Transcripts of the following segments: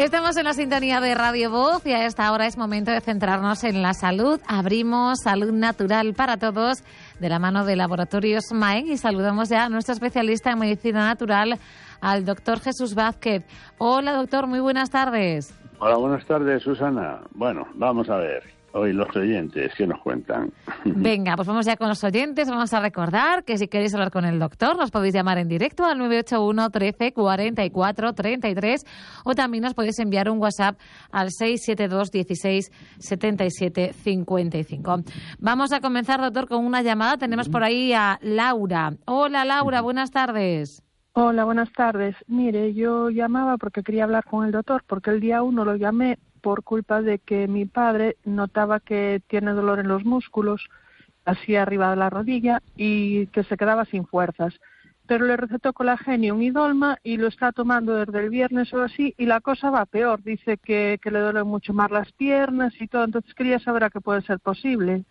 Estamos en la sintonía de Radio Voz y a esta hora es momento de centrarnos en la salud. Abrimos Salud Natural para Todos de la mano de Laboratorios Maeng y saludamos ya a nuestro especialista en medicina natural, al doctor Jesús Vázquez. Hola, doctor, muy buenas tardes. Hola, buenas tardes, Susana. Bueno, vamos a ver. Hoy los oyentes, ¿qué nos cuentan? Venga, pues vamos ya con los oyentes. Vamos a recordar que si queréis hablar con el doctor, nos podéis llamar en directo al 981 13 44 33 o también nos podéis enviar un WhatsApp al 672 16 77 55. Vamos a comenzar, doctor, con una llamada. Tenemos por ahí a Laura. Hola, Laura, buenas tardes. Hola, buenas tardes. Mire, yo llamaba porque quería hablar con el doctor, porque el día 1 lo llamé por culpa de que mi padre notaba que tiene dolor en los músculos, así arriba de la rodilla, y que se quedaba sin fuerzas. Pero le recetó Colagenium y Dolma y lo está tomando desde el viernes o así, y la cosa va peor. Dice que le duelen mucho más las piernas y todo, entonces quería saber a qué puede ser posible.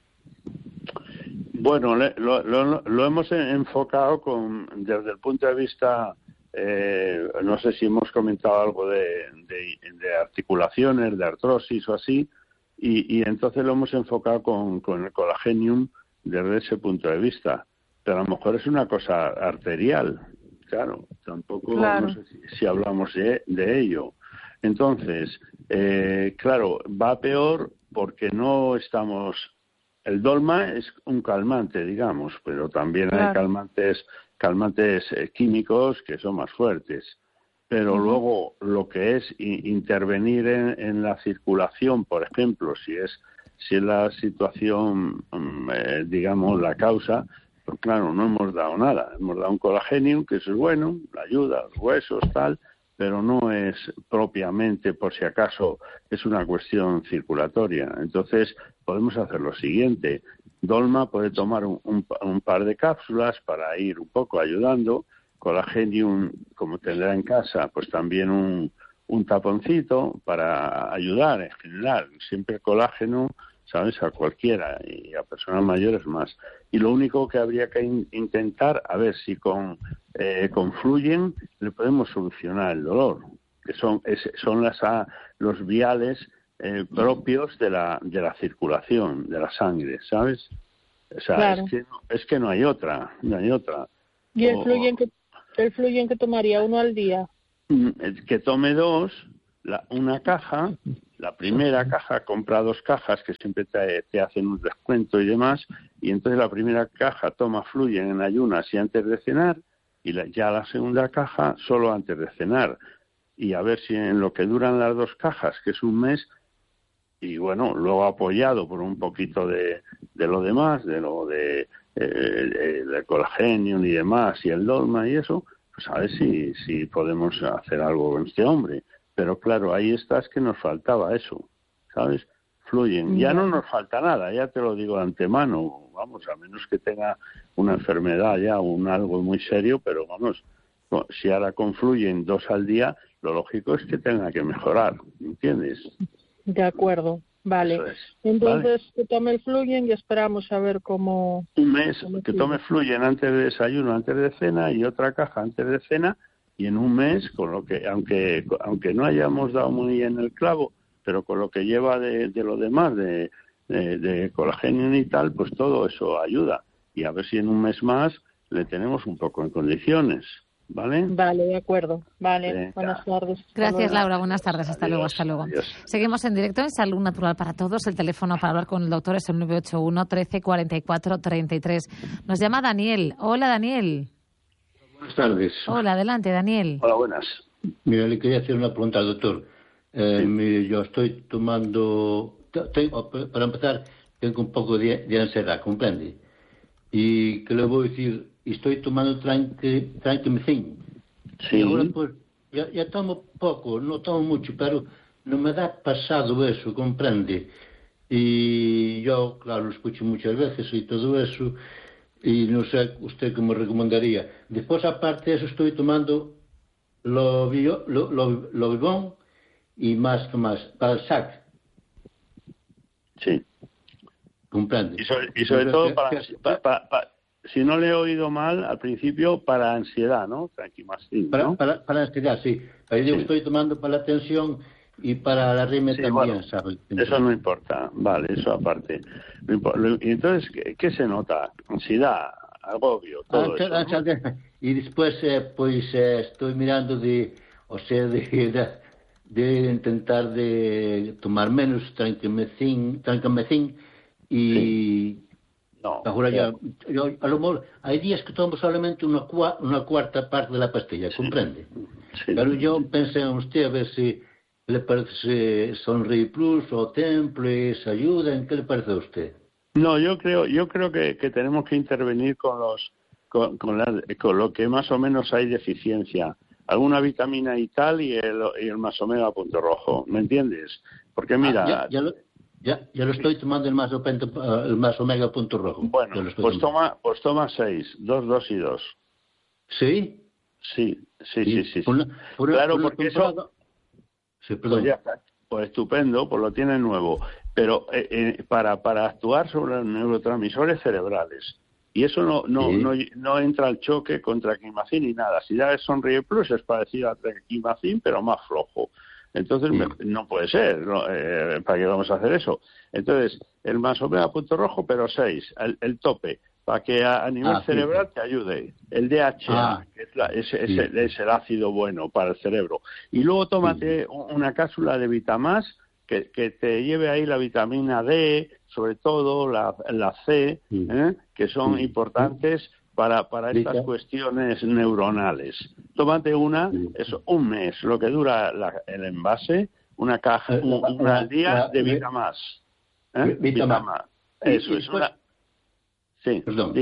Bueno, lo hemos enfocado desde el punto de vista, no sé si hemos comentado algo de articulaciones, de artrosis o así, y entonces lo hemos enfocado con el Colagenium desde ese punto de vista. Pero a lo mejor es una cosa arterial, claro, tampoco Claro. No sé si hablamos de ello. Entonces, claro, va peor porque no estamos... El Dolma es un calmante, digamos, pero también hay calmantes químicos que son más fuertes. Pero luego lo que es intervenir en la circulación, por ejemplo, si es la situación, digamos, la causa, pues claro, no hemos dado nada. Hemos dado un Colagenium, que eso es bueno, la ayuda a los huesos, tal, pero no es propiamente, por si acaso, es una cuestión circulatoria. Entonces, podemos hacer lo siguiente. Dolma puede tomar un par de cápsulas para ir un poco ayudando. Colagenium, como tendrá en casa, pues también un taponcito para ayudar en general. Siempre colágeno, ¿sabes? A cualquiera y a personas mayores más. Y lo único que habría que intentar, a ver si con Fluyen le podemos solucionar el dolor, que son los viales propios de la circulación, de la sangre, ¿sabes? O sea, Claro. es que no hay otra. ¿Y el Fluyen que tomaría uno al día? Que tome dos, una caja, la primera caja, compra 2 cajas que siempre te hacen un descuento y demás, y entonces la primera caja toma Fluyen en ayunas y antes de cenar, y ya la segunda caja solo antes de cenar, y a ver si en lo que duran las 2 cajas, que es un mes, y bueno, luego apoyado por un poquito de lo demás, de Colagenium y demás, y el Dolma y eso, pues a ver si podemos hacer algo con este hombre. Pero claro, ahí es que nos faltaba eso, ¿sabes? Fluyen. Ya no nos falta nada, ya te lo digo de antemano, vamos, a menos que tenga una enfermedad ya, algo muy serio, pero vamos, si ahora confluyen 2 al día, lo lógico es que tenga que mejorar, ¿entiendes? De acuerdo, vale. Eso es, Entonces, ¿vale? que tome el Fluyen y esperamos a ver cómo... Un mes, que sigue. tome Fluyen antes de desayuno, antes de cena, y otra caja antes de cena, y en un mes, con lo que, aunque no hayamos dado muy en el clavo, pero con lo que lleva de lo demás, de Colagenium y tal, pues todo eso ayuda. Y a ver si en un mes más le tenemos un poco en condiciones, ¿vale? Vale, de acuerdo. Vale, Venga. buenas tardes. Hasta Gracias, luego. Laura. Buenas tardes. Hasta luego. Adiós. Seguimos en directo en Salud Natural para Todos. El teléfono para hablar con el doctor es el 981 13 44 33. Nos llama Daniel. Hola, Daniel. Buenas tardes. Hola, adelante, Daniel. Hola, buenas. Mira, le quería hacer una pregunta al doctor. Mire, yo estoy tomando... para empezar, tengo un poco de ansiedad, ¿comprende? Y que le voy a decir, estoy tomando Trankemicin. Sí. Y ahora, pues, ya tomo poco, no tomo mucho, pero no me da pasado eso, ¿comprende? Y yo, claro, lo escucho muchas veces y todo eso, y no sé usted qué me recomendaría. Después, aparte de eso, estoy tomando lo Vivón y más para el SAC. Sí. ¿Comprende? Y sobre todo si no le he oído mal, al principio para ansiedad, ¿no? Tranquimacin, ¿no? Para ansiedad, sí. Pero yo estoy tomando para la tensión y para la rime también, bueno, ¿sabes? Eso no importa, vale, eso aparte. Y entonces, ¿qué se nota? Ansiedad, agobio, todo eso, ¿no? Y después, estoy mirando de intentar de tomar menos trancamacín y... Sí. No. Ahora yo, a lo mejor, hay días que tomo solamente una cuarta parte de la pastilla, ¿comprende? Sí. Pero yo pensé en usted a ver si le parece Sonrix Plus o Temples, ayuda, ¿en qué le parece a usted? No, yo creo que tenemos que intervenir con lo que más o menos hay deficiencia. Alguna vitamina y tal y el más omega punto rojo, ¿me entiendes? Porque mira... Ya lo estoy tomando el más omega punto rojo. Bueno, pues toma 6, 2 y 2. ¿Sí? Sí. Claro, porque eso... Sí, perdón. Pues ya está. Pues estupendo, pues lo tiene nuevo. Pero para actuar sobre los neurotransmisores cerebrales. Y eso no entra al choque con traquimacin ni nada. Si da Sonrix Plus es parecido a traquimacin, pero más flojo. Entonces no puede ser, ¿no? ¿Para qué vamos a hacer eso? Entonces, el más omega punto rojo, pero 6, el tope, para que a nivel cerebral te ayude. El DHA, que es el ácido bueno para el cerebro. Y luego tómate una cápsula de Vitamás que te lleve ahí la vitamina D, sobre todo la C, que son importantes para estas cuestiones neuronales. Tómate un mes, lo que dura el envase, una caja, una al día de Vitamás. Vitamás. Eso es una... Sí, perdón.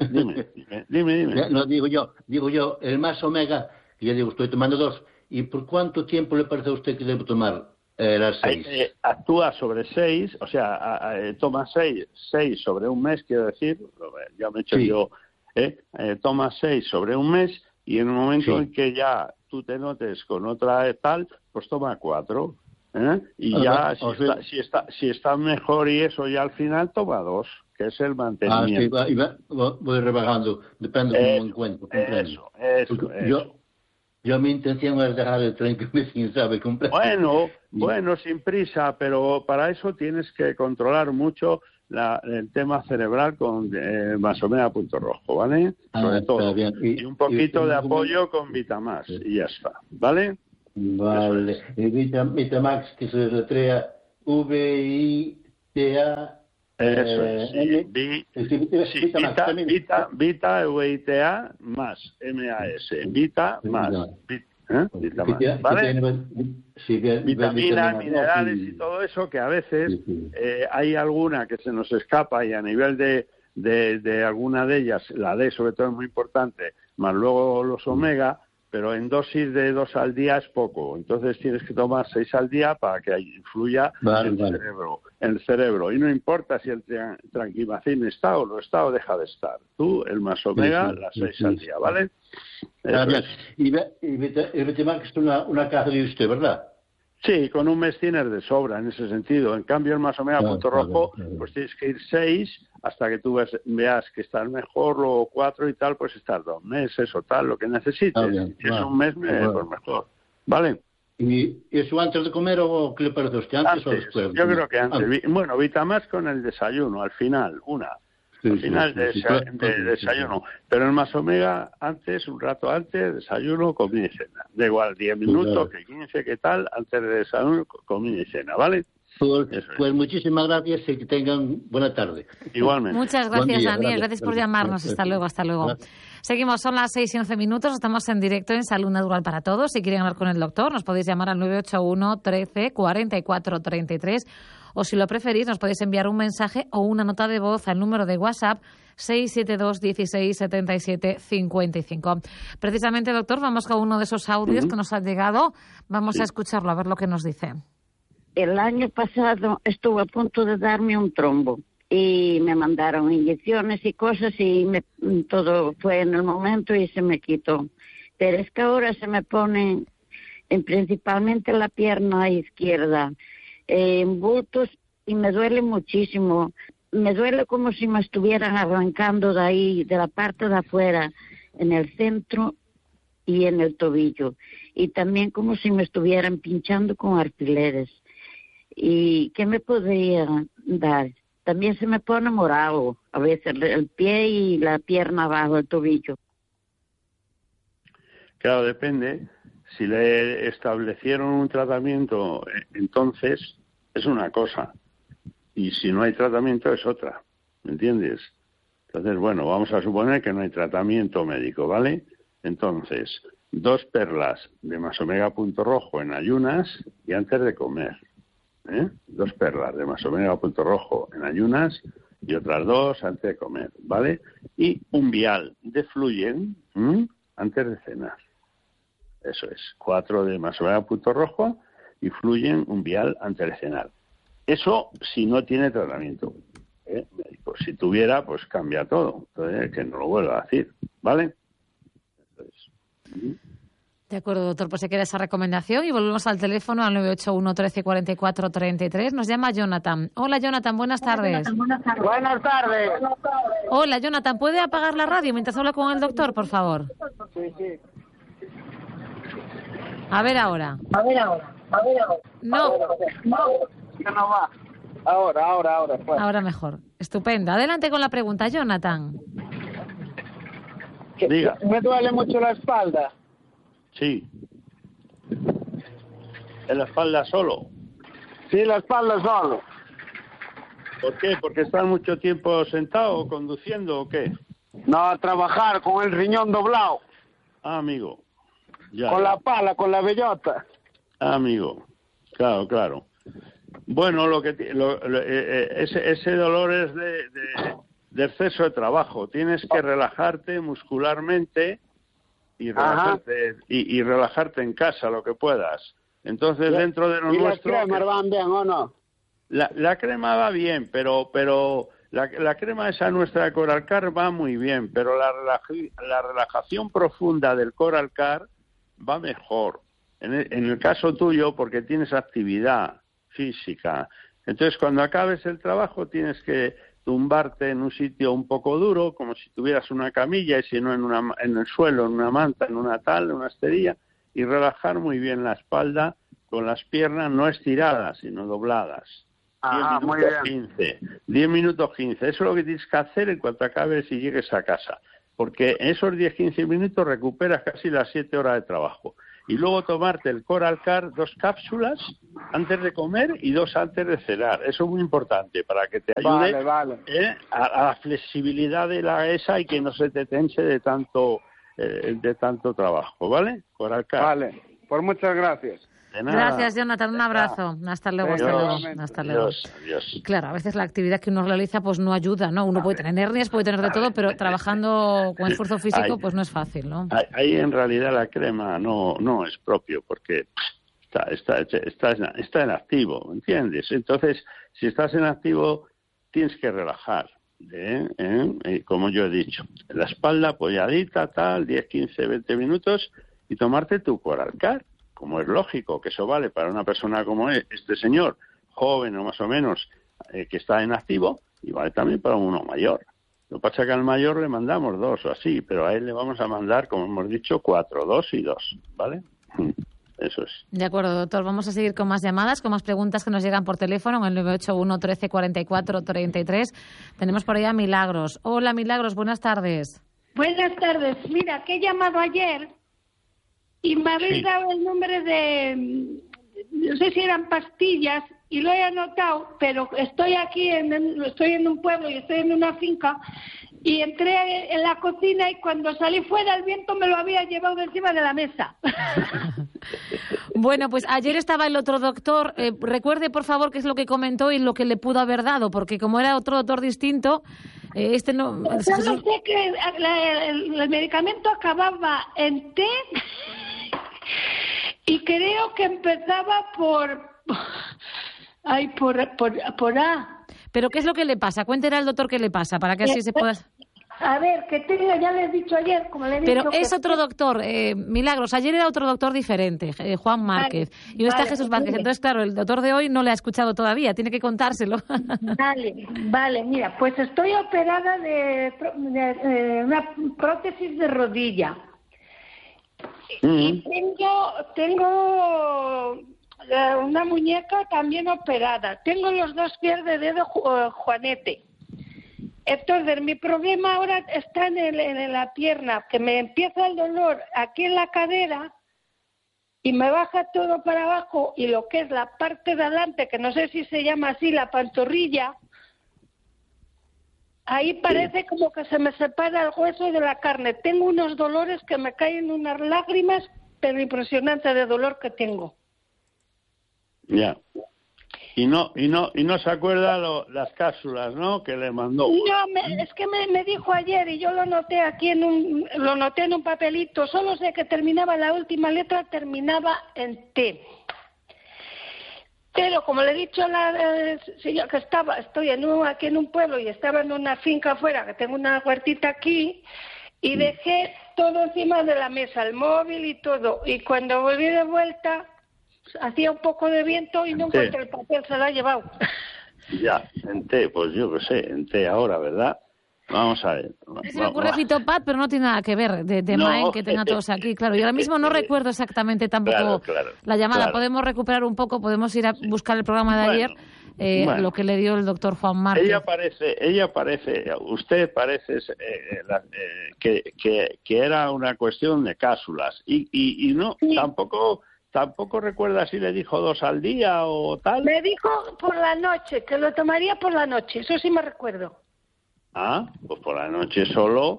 Dime. No, digo yo, el más omega, que ya digo, estoy tomando 2, ¿y por cuánto tiempo le parece a usted que debo tomar las 6? Actúa sobre 6, o sea, toma 6 sobre un mes, quiero decir, ya me he hecho yo... toma 6 sobre un mes y en el momento en que ya tú te con otra tal, pues toma 4. Y ya si está mejor y eso ya al final toma 2, que es el mantenimiento. Sí, voy rebajando, depende de cómo encuentro. Eso. Yo mi intención es dejar el tren que me sabe comprar. Bueno, sin prisa, pero para eso tienes que controlar mucho el tema cerebral con más omega punto rojo, ¿vale? Sobre todo. Y un poquito de apoyo con Vitamax y ya está, ¿vale? Vale. Y Vitamax, que se letrea V-I-T-A... Eso es, Vita, V-I-T-A, más, M-A-S, Vita, más, ¿vale? Vitaminas, minerales y todo eso, que a veces hay alguna que se nos escapa y a nivel de alguna de ellas, la D sobre todo es muy importante, más luego los omega, pero en dosis de 2 al día es poco. Entonces tienes que tomar 6 al día para que influya en el cerebro. Y no importa si el tranquimacin está o no está o deja de estar. Tú, el más omega, las 6 al día, ¿vale? Y Vitamax es una caja de usted, ¿verdad? Sí, con un mes tienes de sobra en ese sentido. En cambio, el más omega punto rojo, pues tienes que ir 6 hasta que tú veas que estás mejor, luego 4 y tal, pues estar 2 meses o tal, lo que necesites. Si es un mes, pues mejor. ¿Vale? ¿Y eso antes de comer o qué le parece a usted? ¿Antes o después? Yo creo que antes. Bueno, Vitamás con el desayuno, al final, al final de desayuno. Pero el más omega, antes, un rato antes, desayuno, comida y cena. Da igual, 10 minutos, que 15, que tal, antes de desayuno, comida y cena, ¿vale? Pues muchísimas gracias y que tengan buena tarde. Igualmente. Muchas gracias, Daniel. Gracias por llamarnos. Hasta luego. Gracias. Seguimos, son las 6:11. Estamos en directo en Salud Natural para Todos. Si quieren hablar con el doctor, nos podéis llamar al 981 13 44 33. O si lo preferís, nos podéis enviar un mensaje o una nota de voz al número de WhatsApp 672 16 77 55. Precisamente, doctor, vamos con uno de esos audios que nos han llegado. Vamos a escucharlo, a ver lo que nos dice. El año pasado estuve a punto de darme un trombo y me mandaron inyecciones y cosas y todo fue en el momento y se me quitó. Pero es que ahora se me pone principalmente la pierna izquierda en bultos y me duele muchísimo. me duele como si me estuvieran arrancando de ahí, de la parte de afuera, en el centro y en el tobillo. Y también como si me estuvieran pinchando con alfileres. ¿Y qué me podría dar? También se me pone morado, a veces el pie y la pierna abajo, el tobillo. Claro, depende. Si le establecieron un tratamiento, entonces es una cosa. Y si no hay tratamiento es otra. ¿Me entiendes? Entonces, bueno, vamos a suponer que no hay tratamiento médico, ¿vale? Entonces, 2 perlas de Masomega Punto Rojo en ayunas y antes de comer. 2 perlas de Masomega Punto Rojo en ayunas y otras 2 antes de comer, ¿vale? Y un vial de Fluyen antes de cenar. Eso es, 4 de Masomega Punto Rojo y Fluyen un vial antes de cenar. Eso si no tiene tratamiento médico. Si tuviera, pues cambia todo. Entonces, que no lo vuelva a decir, ¿vale? Eso es. De acuerdo, doctor, pues se queda esa recomendación y volvemos al teléfono al 981 13 44 33. Nos llama Jonathan. Hola, Jonathan, buenas tardes. Buenas tardes. Hola, Jonathan, ¿puede apagar la radio mientras habla con el doctor, por favor? Sí. A ver ahora. No. Ya no va. Ahora. Pues. Ahora mejor. Estupendo. Adelante con la pregunta, Jonathan. Diga. Me duele mucho la espalda. Sí. ¿En la espalda solo? Sí, la espalda solo. ¿Por qué? ¿Porque estás mucho tiempo sentado conduciendo o qué? No, a trabajar con el riñón doblado. Ah, amigo. Ya. Con la pala, con la bellota. Ah, amigo. Claro. Bueno, ese dolor es de exceso de trabajo. Tienes que relajarte muscularmente y relajarte en casa lo que puedas. Entonces, dentro de lo nuestro... ¿Y las cremas van bien o no? La crema va bien, pero la crema esa nuestra de Coralcar va muy bien, pero la relajación profunda del Coralcar va mejor. En el caso tuyo, porque tienes actividad física. Entonces, cuando acabes el trabajo, tienes que tumbarte en un sitio un poco duro, como si tuvieras una camilla, y si no en el suelo, en una manta, en una esterilla, y relajar muy bien la espalda con las piernas no estiradas, sino dobladas. 10 minutos 15. Eso es lo que tienes que hacer en cuanto acabes y llegues a casa. Porque en esos 10-15 minutos recuperas casi las 7 horas de trabajo. Y luego tomarte el Coralcar 2 cápsulas antes de comer y 2 antes de cenar. Eso es muy importante para que te ayude a la flexibilidad de la esa y que no se te tense de tanto trabajo, ¿vale? Coralcar. Vale, pues muchas gracias. Gracias, Jonathan. Un abrazo. Hasta luego. Adiós. Claro, a veces la actividad que uno realiza pues no ayuda, ¿no? Uno puede tener hernias, puede tener de todo, pero trabajando con esfuerzo físico pues no es fácil, ¿no? Ahí en realidad la crema no es propio porque está en activo, ¿entiendes? Entonces, si estás en activo, tienes que relajar. Como yo he dicho, la espalda apoyadita, 10, 15, 20 minutos y tomarte tu Coralcar. Como es lógico que eso vale para una persona como este señor, joven o más o menos, que está en activo, y vale también para uno mayor. Lo que pasa es que al mayor le mandamos 2 o así, pero a él le vamos a mandar, como hemos dicho, 4, 2 y 2, ¿vale? Eso es. De acuerdo, doctor. Vamos a seguir con más llamadas, con más preguntas que nos llegan por teléfono en el 981 13 44 33. Tenemos por ahí a Milagros. Hola, Milagros, buenas tardes. Buenas tardes. Mira, que he llamado ayer y me habéis dado el nombre de, no sé si eran pastillas, y lo he anotado, pero estoy aquí, estoy en un pueblo y estoy en una finca, y entré en la cocina y cuando salí fuera el viento me lo había llevado de encima de la mesa. Bueno, pues ayer estaba el otro doctor. Recuerde, por favor, qué es lo que comentó y lo que le pudo haber dado, porque como era otro doctor distinto, este no... Solo sé que el medicamento acababa en T y creo que empezaba por A. ¿Pero qué es lo que le pasa? Cuéntele al doctor qué le pasa, para que así se pueda... A ver, que tengo, ya le he dicho ayer, como le he dicho... Pero es otro doctor, Milagros. Ayer era otro doctor diferente, Juan Márquez. Vale, Y hoy está vale, Jesús Vázquez. mire. Entonces, claro, el doctor de hoy no le ha escuchado todavía. Tiene que contárselo. Vale, mira, pues estoy operada de una prótesis de rodilla. Y tengo una muñeca también operada. Tengo los 2 pies de dedo juanete. Entonces, mi problema ahora está en la pierna, que me empieza el dolor aquí en la cadera y me baja todo para abajo, y lo que es la parte de adelante, que no sé si se llama así, la pantorrilla, ahí parece como que se me separa el hueso de la carne. Tengo unos dolores que me caen unas lágrimas, pero impresionante de dolor que tengo. Ya. Y no se acuerda las cápsulas, ¿no? Que le mandó. No, es que me dijo ayer y yo lo noté aquí en un papelito. Solo sé que terminaba, la última letra terminaba en T. Pero como le he dicho a la señora que estoy aquí en un pueblo y estaba en una finca afuera, que tengo una huertita aquí, y dejé todo encima de la mesa, el móvil y todo. Y cuando volví de vuelta, hacía un poco de viento y no encontré el papel, se lo ha llevado. Ya, en té, pues yo qué sé, en té ahora, ¿verdad? Vamos a ver. Se me ocurre Fitopat, pero no tiene nada que ver de No. Maen, que tenga todos aquí, claro. Y ahora mismo no recuerdo exactamente tampoco la llamada. Claro. Podemos recuperar un poco, podemos ir a buscar el programa de ayer, lo que le dio el doctor Juan Márquez. Usted parece que era una cuestión de cápsulas y no, Sí. Tampoco recuerda si le dijo 2 al día o tal. Me dijo por la noche, que lo tomaría por la noche, eso sí me recuerdo. Ah, pues por la noche solo.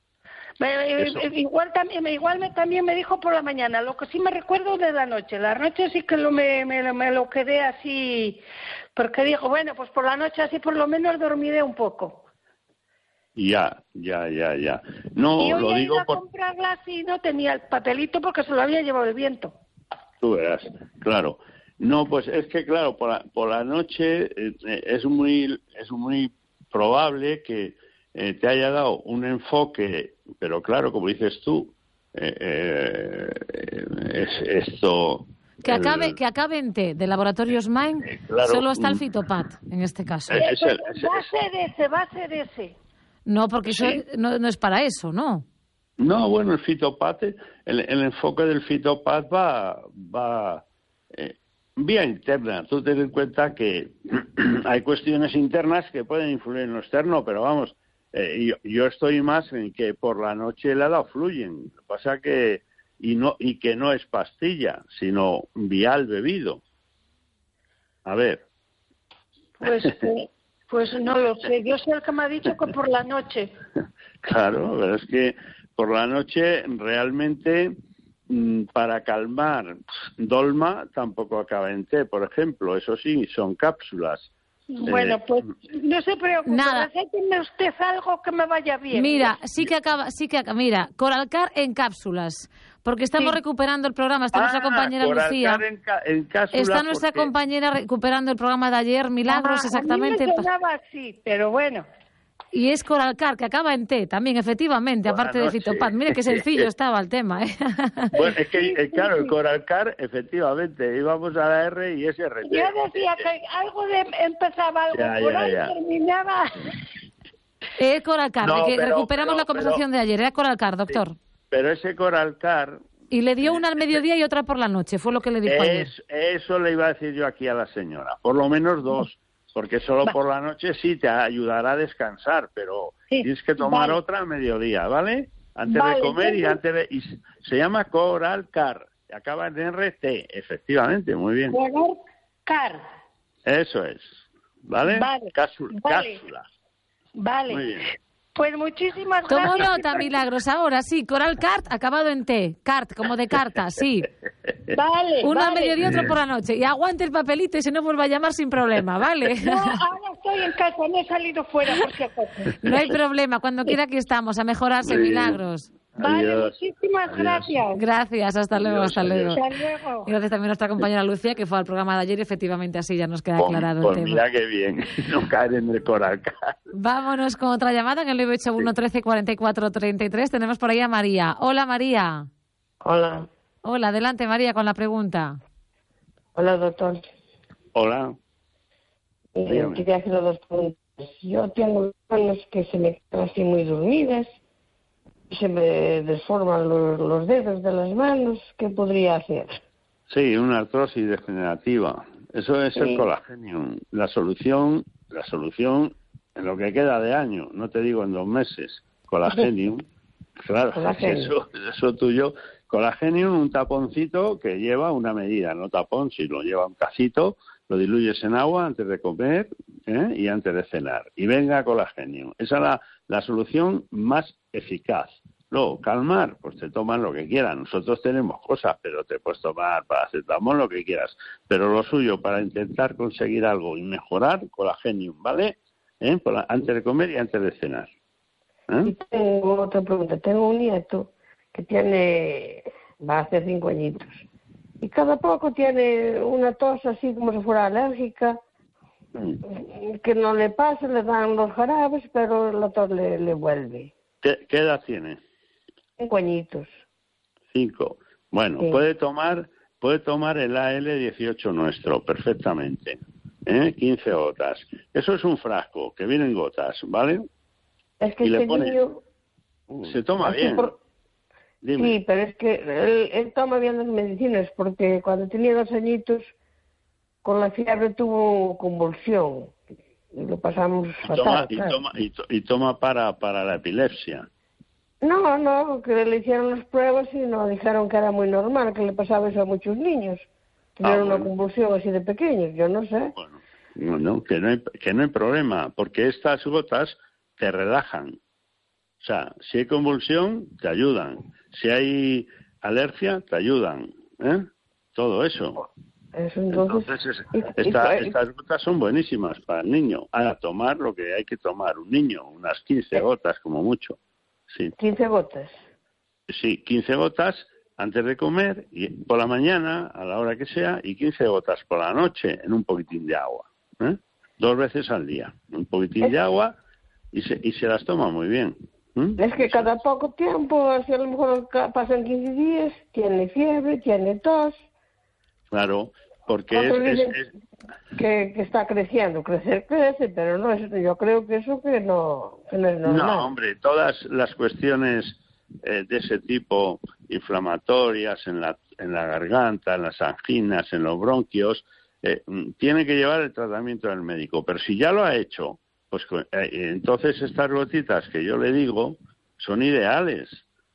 Igual también me dijo por la mañana, lo que sí me recuerdo de la noche. La noche sí que me lo quedé así, porque dijo, bueno, pues por la noche así por lo menos dormiré un poco. Ya. No, Y hoy lo he digo ido a comprarla y no tenía el papelito porque se lo había llevado el viento. Tú verás, claro. No, pues es que claro, por la noche es muy probable que te haya dado un enfoque, pero claro, como dices tú, es esto... Que acabe en T, de Laboratorios Maen, claro, solo está el Fitopat, en este caso. Va a ser ese. No, porque eso no es para eso, ¿no? No, bueno, el Fitopat, el enfoque del Fitopat va vía interna. Tú ten en cuenta que hay cuestiones internas que pueden influir en lo externo, pero vamos, yo estoy más en que por la noche le ha dado fluyen. Lo que pasa que que no es pastilla, sino vial bebido. A ver. Pues no lo sé. Yo sé el que me ha dicho que por la noche. Claro, pero es que por la noche realmente para calmar dolma tampoco acaba en té, por ejemplo. Eso sí, son cápsulas. Bueno, pues no se preocupe. Nada. Recéteme usted algo que me vaya bien. Mira, mira, Coralcar en cápsulas, porque estamos recuperando el programa. Está nuestra compañera Lucía. En cápsulas Está nuestra compañera recuperando el programa de ayer, Milagros, exactamente. A mí me sonaba así, pero bueno. Y es Coralcar, que acaba en T también, efectivamente, aparte de Fitopat. Mire qué sencillo estaba el tema, ¿eh? Bueno, es que, claro, el Coralcar, efectivamente, íbamos a la R y es RT. Yo decía que empezaba algo por ahí, terminaba... Coralcar, No, que recuperamos la conversación de ayer. Era Coralcar, doctor. Sí, pero ese Coralcar... Y le dio una al mediodía y otra por la noche, fue lo que le dijo ayer. Eso le iba a decir yo aquí a la señora. Por lo menos 2. Porque solo por la noche sí te ayudará a descansar, pero tienes que tomar otra al mediodía, ¿vale? Antes de comer y antes de... Y se llama Coralcar, acaba en RT, efectivamente, muy bien. Coralcar. Eso es, ¿vale? Cápsula. Vale. Muy bien. Pues muchísimas gracias. Tomo nota, Milagros, ahora sí, Coralcart, acabado en T, cart, como de carta, sí. Vale. Uno al mediodía y otro por la noche. Y aguante el papelito y si no vuelva a llamar sin problema, ¿vale? No, ahora estoy en casa, no he salido fuera por si acaso. No hay problema, cuando quiera aquí estamos, a mejorarse, Milagros. Vale, Adiós. muchísimas Adiós. gracias. Gracias, hasta luego, Adiós, hasta luego. Hasta luego. Y gracias también a nuestra compañera Lucía, que fue al programa de ayer y efectivamente así ya nos queda aclarado el Pues tema. mira qué bien, no caer en el coralcal. Vámonos con otra llamada en el 981 13 44 33. Tenemos por ahí a María. Hola, María. Hola, Hola, adelante, María, con la pregunta. hola doctor. Hola. Dígame. Quería hacer dos preguntas. Yo tengo manos que se me quedan así muy dormidas, se me deforman los dedos de las manos. ¿Qué podría hacer? Sí, una artrosis degenerativa. Eso es el colágeno. La solución en lo que queda de año, no te digo en 2 meses. Colágeno. Claro, Colágeno. eso tuyo. Colágeno, un taponcito que lleva una medida, no tapón, sino lleva un cacito, lo diluyes en agua antes de comer y antes de cenar. Y venga colágeno. Esa es la solución más eficaz. Luego, calmar, pues te toman lo que quieran. Nosotros tenemos cosas, pero te puedes tomar paracetamol, lo que quieras. Pero lo suyo, para intentar conseguir algo y mejorar, colágeno, ¿vale? Antes de comer y antes de cenar. Y tengo otra pregunta. Tengo un nieto que va a hacer 5 añitos. Y cada poco tiene una tos así como si fuera alérgica, que no le pasa, le dan los jarabes, pero la tos le vuelve. ¿Qué edad tiene? 5 añitos. 5. Bueno, Sí. puede tomar el AL18 nuestro perfectamente. 15 gotas. Eso es un frasco que viene en gotas, ¿vale? Es que Y le este pone- niño... Se toma así bien. Dime. Sí, pero es que él toma bien las medicinas, porque cuando tenía 2 añitos, con la fiebre tuvo convulsión. Y lo pasamos fatal. claro. Y toma para la epilepsia. No, que le hicieron las pruebas y nos dijeron que era muy normal, que le pasaba eso a muchos niños. Tener una Bueno. convulsión así de pequeños, yo no sé. Bueno, que no hay problema, porque estas gotas te relajan. O sea, si hay convulsión, te ayudan. Si hay alergia, te ayudan. Todo eso. Eso entonces... Estas gotas son buenísimas para el niño. A tomar lo que hay que tomar un niño, unas 15 gotas como mucho. Sí. 15 gotas. Sí, 15 gotas antes de comer, y por la mañana, a la hora que sea, y 15 gotas por la noche en un poquitín de agua. 2 veces al día. Un poquitín de agua y se las toma muy bien. Es que cada poco tiempo, así a lo mejor pasan 15 días, tiene fiebre, tiene tos. Claro, porque Otros dicen que está creciendo, crece, pero no es, yo creo que eso que no es normal. No, hombre, todas las cuestiones de ese tipo, inflamatorias en la garganta, en las anginas, en los bronquios, tiene que llevar el tratamiento del médico. Pero si ya lo ha hecho, pues entonces estas gotitas que yo le digo son ideales.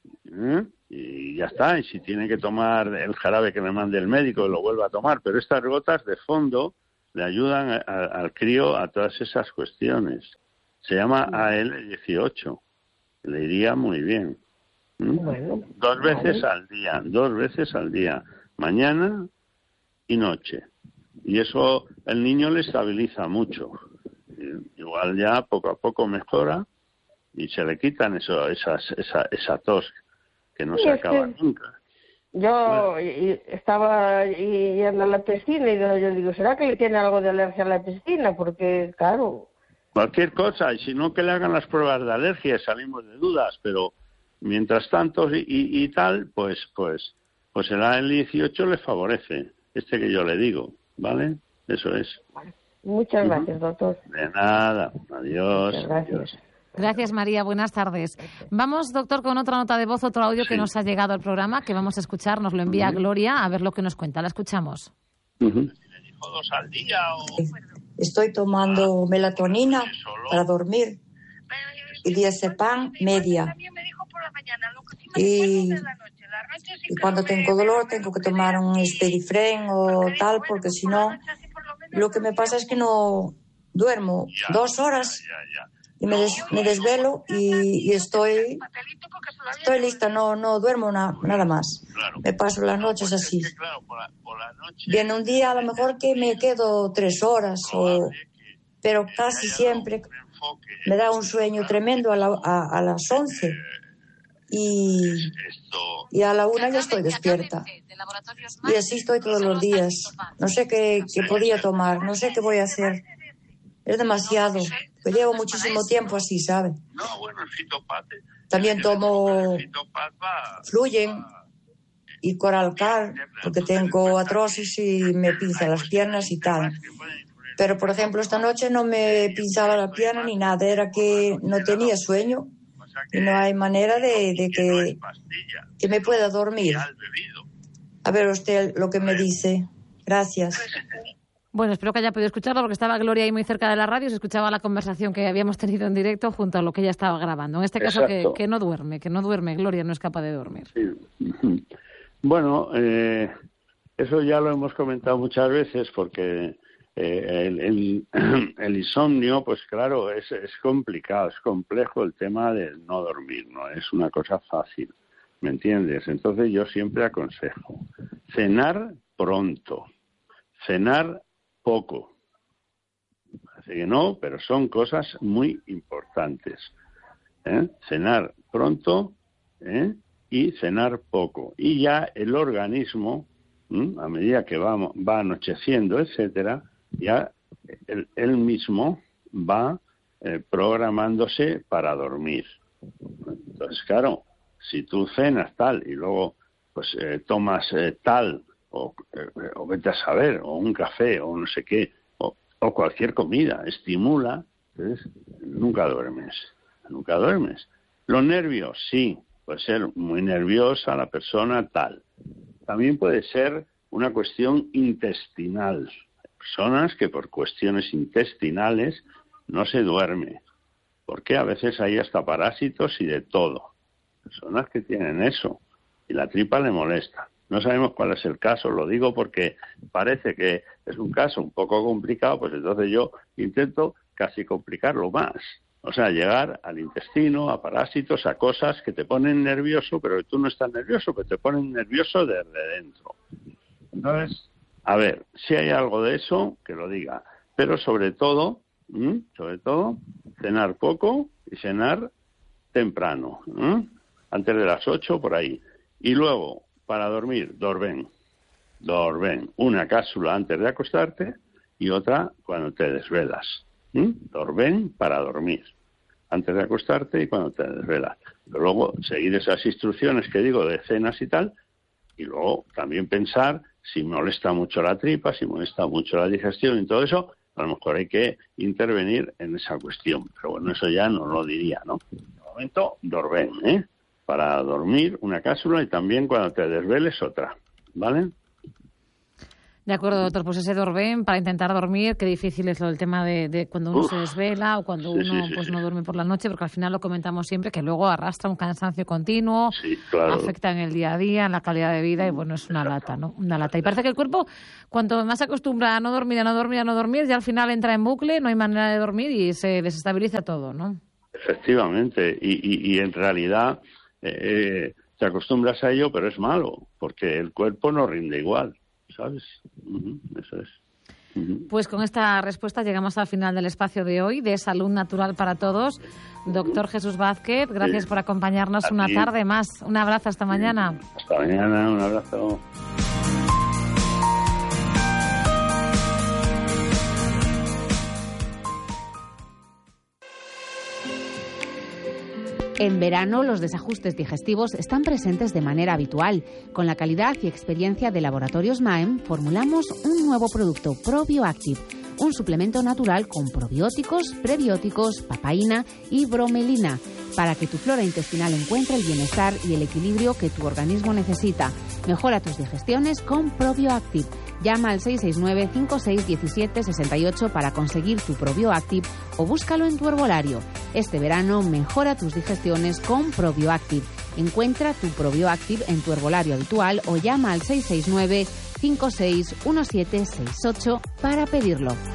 Y ya está. Y si tiene que tomar el jarabe que le mande el médico, lo vuelva a tomar. Pero estas gotas de fondo le ayudan al crío a todas esas cuestiones. Se llama AL18. Le iría muy bien. Bueno, 2 veces al día, 2 veces al día, mañana y noche. Y eso el niño le estabiliza mucho. Igual ya poco a poco mejora y se le quitan esa tos que no se acaba nunca. Yo estaba yendo a la piscina y yo digo, ¿será que le tiene algo de alergia a la piscina? Porque, claro... Cualquier cosa, y si no que le hagan las pruebas de alergia, salimos de dudas, pero mientras tanto y tal, pues el AL18 le favorece, que yo le digo, ¿vale? Eso es. Muchas gracias, doctor. De nada, adiós. Muchas gracias. Adiós. Gracias, María. Buenas tardes. Vamos, doctor, con otra nota de voz, otro audio que nos ha llegado al programa, que vamos a escuchar. Nos lo envía Gloria, a ver lo que nos cuenta. La escuchamos. Le dijo 2 al día o... Estoy tomando melatonina para dormir y diazepam media. Y cuando tengo dolor tengo que tomar un Esperifren o tal, porque si no, lo que me pasa es que no duermo 2 horas y me desvelo y estoy lista, no duermo nada más. Me paso las noches así. Viene un día a lo mejor que me quedo 3 horas, pero casi siempre me da un sueño tremendo a las 11. y a la 1 ya estoy despierta. Y así estoy todos los días. No sé qué podía tomar, no sé qué voy a hacer. Es demasiado. Pues llevo muchísimo tiempo así, ¿sabe? También tomo Fluyen y Coralcal, porque tengo artrosis y me pinza las piernas y tal. Pero, por ejemplo, esta noche no me pinzaba la pierna ni nada, era que no tenía sueño y no hay manera de que me pueda dormir. A ver usted lo que me dice. Gracias. Bueno, espero que haya podido escucharlo porque estaba Gloria ahí muy cerca de la radio y se escuchaba la conversación que habíamos tenido en directo junto a lo que ella estaba grabando. En este caso que no duerme, Gloria no es capaz de dormir. Sí. Bueno, eso ya lo hemos comentado muchas veces porque el insomnio, pues claro, es complicado, es complejo el tema de no dormir, no es una cosa fácil, ¿me entiendes? Entonces yo siempre aconsejo cenar pronto, cenar poco. Así que no, pero son cosas muy importantes. Cenar pronto y cenar poco. Y ya el organismo, a medida que va anocheciendo, etcétera, ya él mismo va programándose para dormir. Entonces, claro, si tú cenas tal y luego pues tomas tal o vete a saber, o un café, o no sé qué, o cualquier comida, estimula, entonces nunca duermes. Los nervios, sí, puede ser muy nerviosa la persona tal. También puede ser una cuestión intestinal. Personas que por cuestiones intestinales no se duerme, porque a veces hay hasta parásitos y de todo. Personas que tienen eso y la tripa le molesta. No sabemos cuál es el caso, lo digo porque parece que es un caso un poco complicado, pues entonces yo intento casi complicarlo más. O sea, llegar al intestino, a parásitos, a cosas que te ponen nervioso, pero que tú no estás nervioso, que te ponen nervioso desde dentro. Entonces, a ver, si hay algo de eso, que lo diga. Pero sobre todo, cenar poco y cenar temprano, antes de las 8, por ahí. Y luego, para dormir, dorben. Una cápsula antes de acostarte y otra cuando te desvelas. Dorben para dormir, antes de acostarte y cuando te desvelas. Pero luego seguir esas instrucciones que digo de cenas y tal, y luego también pensar si molesta mucho la tripa, si molesta mucho la digestión y todo eso, a lo mejor hay que intervenir en esa cuestión. Pero bueno, eso ya no lo diría, ¿no? De momento, dorben, para dormir una cápsula y también cuando te desveles otra, ¿vale? De acuerdo, doctor, pues ese dorben para intentar dormir, qué difícil es lo del tema de cuando uno se desvela o cuando uno pues no duerme por la noche, porque al final lo comentamos siempre, que luego arrastra un cansancio continuo, afecta en el día a día, en la calidad de vida y bueno, es una lata, ¿no? Una lata. Y parece que el cuerpo, cuanto más se acostumbra a no dormir, ya al final entra en bucle, no hay manera de dormir y se desestabiliza todo, ¿no? Efectivamente, y en realidad te acostumbras a ello, pero es malo, porque el cuerpo no rinde igual. ¿Sabes? Eso es. Pues con esta respuesta llegamos al final del espacio de hoy de Salud Natural para Todos. Doctor Jesús Vázquez, gracias por acompañarnos una tarde más. Un abrazo, hasta mañana. Hasta mañana, un abrazo. En verano, los desajustes digestivos están presentes de manera habitual. Con la calidad y experiencia de Laboratorios Maem, formulamos un nuevo producto, ProbioActive, un suplemento natural con probióticos, prebióticos, papaína y bromelina, para que tu flora intestinal encuentre el bienestar y el equilibrio que tu organismo necesita. Mejora tus digestiones con ProbioActive. Llama al 669-5617-68 para conseguir tu ProbioActive o búscalo en tu herbolario. Este verano mejora tus digestiones con ProbioActive. Encuentra tu ProbioActive en tu herbolario habitual o llama al 669-561768 para pedirlo.